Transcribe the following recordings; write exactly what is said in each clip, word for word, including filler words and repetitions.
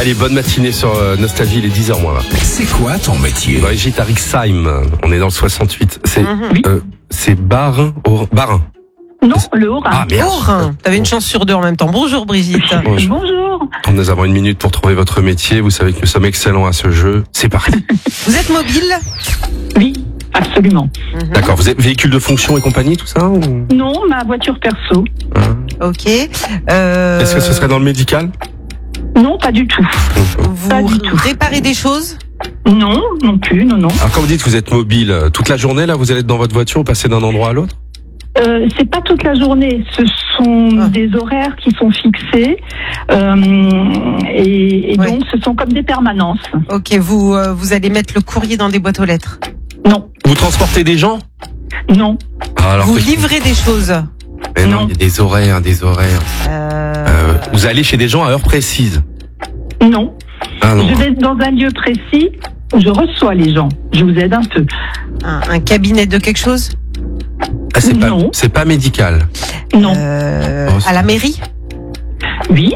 Allez, bonne matinée sur euh, Nostalgie, il est dix heures moins là. C'est quoi ton métier? Brigitte Arixheim, on est dans le soixante-huit. C'est Mm-hmm. euh, c'est Barin, Haut- Barin. Non, le Haut-Rhin. Ah merde. Haut-Rhin. T'avais une chance sur deux en même temps. Bonjour Brigitte. Bonjour. Bonjour. Nous avons une minute pour trouver votre métier. Vous savez que nous sommes excellents à ce jeu. C'est parti. Vous êtes mobile? Oui, absolument. D'accord. Vous êtes véhicule de fonction et compagnie, tout ça ou... Non, ma voiture perso. Ok. Euh... Est-ce que ce serait dans le médical? Non, pas du tout. Vous Pas du tout. réparez des choses? Non, non plus, non, non. Alors quand vous dites que vous êtes mobile, euh, toute la journée là, vous allez être dans votre voiture ou passer d'un endroit à l'autre? Euh, c'est pas toute la journée. Ce sont Ah. des horaires qui sont fixés euh, et, et Ouais. donc ce sont comme des permanences. Ok, vous euh, vous allez mettre le courrier dans des boîtes aux lettres. Non, Vous transportez des gens? non, Ah, alors Vous que- livrez des choses. Mais non, Non. il y a des horaires, des horaires. Euh... Euh, vous allez chez des gens à heure précise? non. Ah non. Je vais dans un lieu précis où je reçois les gens. Je vous aide un peu. un, un cabinet de quelque chose? Ah, c'est pas, Non. c'est pas médical. Non. Euh, Oh, c'est- à la mairie? Oui,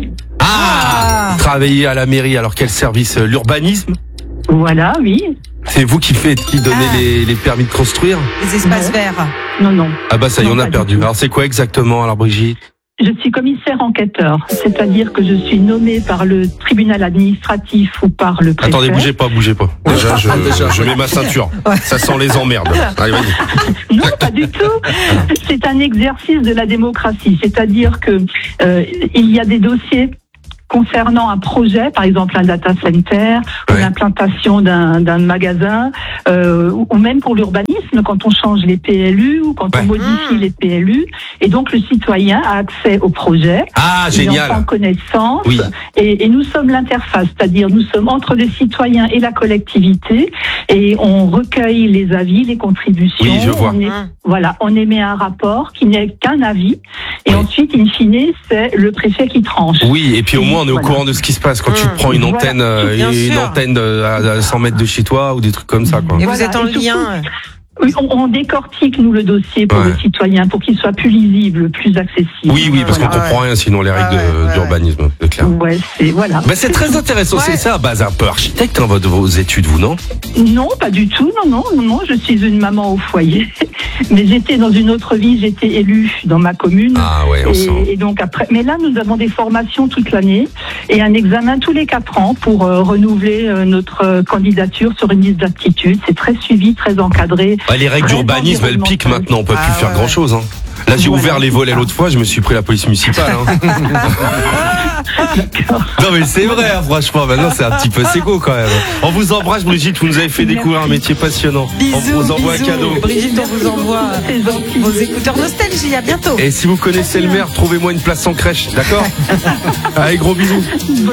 Ah, Travailler à la mairie, alors quel service? euh, L'urbanisme? voilà, oui. C'est vous qui faites, qui donnez Ah. les, les permis de construire? Les espaces Non. verts? Non, non. Ah bah ça y est, Non, on a pas du perdu. tout. Alors c'est quoi exactement alors Brigitte? Je suis commissaire enquêteur, c'est-à-dire que je suis nommée par le tribunal administratif ou par le préfet. Attendez, bougez pas, bougez pas. Déjà, je, Déjà. je mets ma ceinture. Ouais. Ça sent les emmerdes. Allez, vas-y. Non, pas du tout. C'est un exercice de la démocratie, c'est-à-dire que euh, il y a des dossiers concernant un projet, par exemple un data center, Ouais. ou l'implantation d'un d'un magasin, euh, ou ou même pour l'urbanisme, quand on change les P L U ou quand Ouais. on modifie Mmh. les P L U. Et donc le citoyen a accès au projet. Ah, Il en prend génial. connaissance. Oui. Et, et nous sommes l'interface, c'est-à-dire nous sommes entre les citoyens et la collectivité, et on recueille les avis, les contributions. Oui, je vois. On est- Hum. voilà, on émet un rapport qui n'est qu'un avis, et Oui. ensuite, in fine, c'est le préfet qui tranche. Oui, et puis au moins on est au Voilà. courant de ce qui se passe quand tu Mmh. prends une Voilà. antenne, euh, Bien une sûr. antenne euh, à cent mètres de chez toi ou des trucs comme ça, quoi. Et Voilà, vous êtes en et surtout- lien? Oui, on, on décortique, nous, le dossier pour Ouais. le citoyen, pour qu'il soit plus lisible, plus accessible. Oui, oui, parce qu'on Voilà. comprend rien sinon les règles Ah ouais, de- ouais, d'urbanisme, c'est clair. Ouais, c'est, voilà. Bah, c'est très intéressant, Ouais. c'est ça à base un peu architecte hein, votre, vos études, vous, non? Non, pas du tout. Non, non, non, non. Je suis une maman au foyer. Mais j'étais dans une autre vie. J'étais élue dans ma commune. Ah ouais, on sent. Et, et donc après, mais là nous avons des formations toute l'année et un examen tous les quatre ans pour euh, renouveler euh, notre euh, candidature sur une liste d'aptitudes. C'est très suivi, très encadré. Ouais, les règles Très d'urbanisme, elles piquent environnemental. maintenant, on peut Ah plus faire ouais, grand chose. Hein. Là, j'ai Voilà, ouvert les c'est volets ça. l'autre fois, je me suis pris la police municipale. Hein. Non mais c'est vrai, hein, franchement, maintenant c'est un petit peu séco quand même. On vous embrasse Brigitte, vous nous avez fait découvrir un métier passionnant. Bisous, on vous envoie bisous. un cadeau. Brigitte, on vous envoie C'est gentil. vos écouteurs Nostalgie. À bientôt. Et si vous connaissez le maire, trouvez-moi une place en crèche, d'accord? Allez, gros bisous.